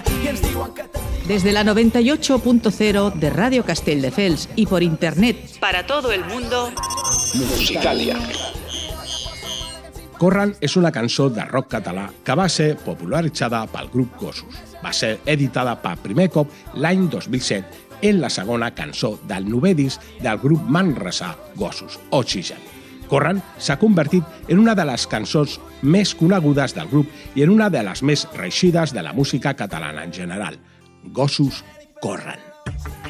i ens diuen que... Desde la 98.0 de Radio Castelldefels y por internet para todo el mundo, Musicalia. Corran és una cançó de rock català que va ser popularitzada pel grup Gossos. Va ser editada per primer cop l'any 2007 en la segona cançó del novè disc del grup manresà Gossos, Oxigen. Corran s'ha convertit en una de les cançons més conegudes del grup i en una de les més reeixides de la música catalana en general. Gossos corren.